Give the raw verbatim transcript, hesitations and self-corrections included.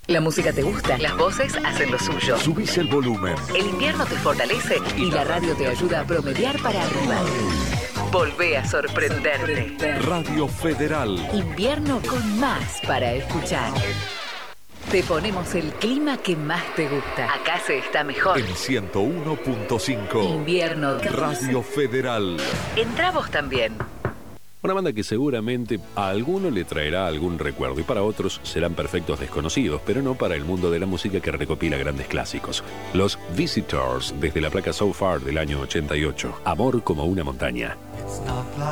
La música te gusta, las voces hacen lo suyo. Subís el volumen. El invierno te fortalece y la radio te ayuda a promediar para arriba. Volvé a sorprenderte. Radio Federal. Invierno con más para escuchar. Te ponemos el clima que más te gusta. Acá se está mejor. En ciento uno punto cinco. Invierno. Radio Federal. Entrá vos también. Una banda que seguramente a alguno le traerá algún recuerdo y para otros serán perfectos desconocidos, pero no para el mundo de la música que recopila grandes clásicos. Los Visitors, desde la placa So Far del año ochenta y ocho. Amor como una montaña.